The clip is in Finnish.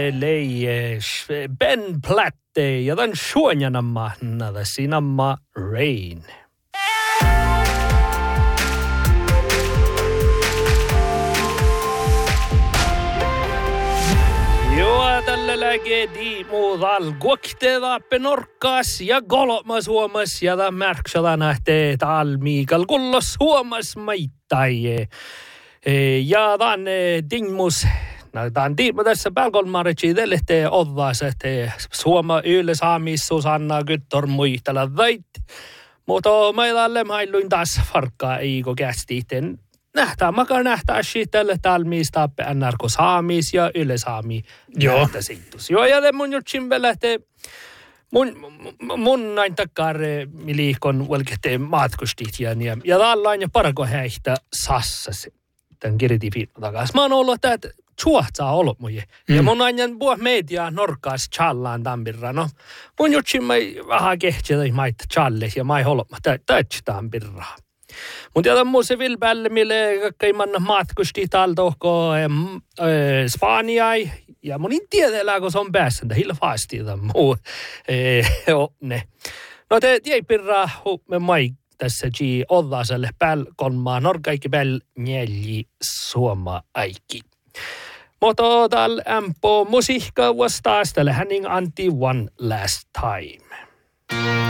Leie Ben Platte ja den suonjanamma nada sinamma Rain. Joo, tällä lägedi muudal guokteda penorkas ja golmas huomas ja ta märksada nähtee tal Miikal kullos huomas maittai. Ja dan dingmus. Tämä on tässä Pälkonmaritsi tällehteen oddas, että Suoma yleisaamis Susanna Kyttor muistella väit. Mutta meillä on lemhailuin taas farkkaa eiko kästihten. Nähtää, maka nähtää tälle talmiista NRK saamis ja yleisaami nähtäsittus. Joo, ja mun jutsin vielä, että mun näin takkar liikon velkehteen matkustit ja tällainen parako häihtä sassas tämän kirjoitin takaisin. Mä oon ollut, että suohtsaa ollut muje. Ja mun aina puhua media norkaas challaan tampirra. No, mun jutsin mä vähän kehtsätä maita challes ja mä ei ollut täytsi tampirraa. Mutta jätän muu se vilpälle, mille kaikkeimman matkusti täältä Spaniai. Ja mun en tiedä, kun se on päässä, että hilfaasti muu. Ne. No te jäi pirraa me mai tässä Oddaselle Pälkonmaa norkaikki päl njälji suoma aiki. Mutta täällä musiikka was taas tälle häning anti one last time.